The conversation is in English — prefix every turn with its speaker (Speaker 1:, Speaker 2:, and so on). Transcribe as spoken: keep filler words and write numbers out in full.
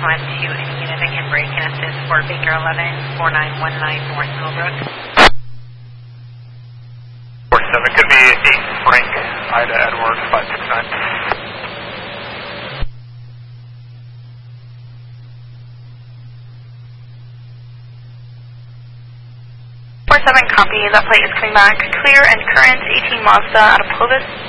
Speaker 1: one to any unit that can break and assist for Baker eleven, four nine one nine North Millbrook.
Speaker 2: four seven, could be eight Frank, Ida Edward, five six nine.
Speaker 1: four seven, copy. That plate is coming back clear and current, eighteen Mazda out of Clovis.